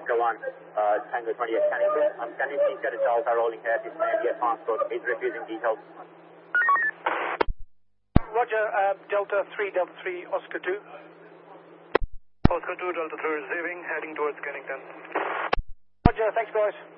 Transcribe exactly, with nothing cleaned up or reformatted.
Oscar one, uh, Tango twenty-eight Cannington. I'm scanning T status Delta rolling here. This may be a transport. It's refusing details. Roger, uh, Delta three, Delta three, Oscar two. Oscar two, Delta three receiving, heading towards Cannington. Roger, thanks guys.